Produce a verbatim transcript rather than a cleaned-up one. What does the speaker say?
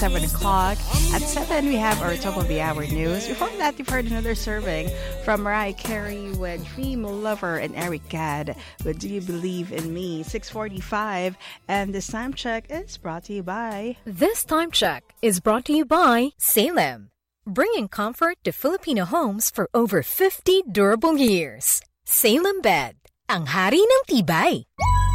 seven o'clock. At seven, we have our top of the hour news. Before that, you've heard another serving from Mariah Carey with Dream Lover and Eric Gadd with Do You Believe in Me? six forty-five. And this time check is brought to you by... This time check is brought to you by Salem, bringing comfort to Filipino homes for over fifty durable years. Salem Bed, ang hari ng tibay.